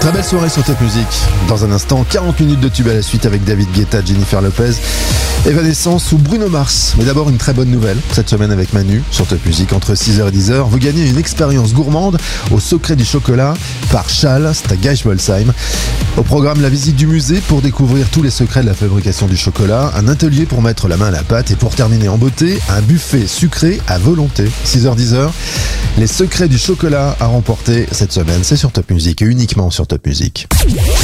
Très belle soirée sur Top Music. Dans un instant, 40 minutes de tube à la suite avec David Guetta, Jennifer Lopez, Evanescence ou Bruno Mars. Mais d'abord, une très bonne nouvelle. Cette semaine avec Manu, sur Top Music, entre 6h et 10h, vous gagnez une expérience gourmande au secret du chocolat par Schall, c'est à Geisbolsheim. Au programme, la visite du musée pour découvrir tous les secrets de la fabrication du chocolat, un atelier pour mettre la main à la pâte et pour terminer en beauté, un buffet sucré à volonté. 6h-10h, les secrets du chocolat à remporter cette semaine, c'est sur Top Music et uniquement sur Top Music.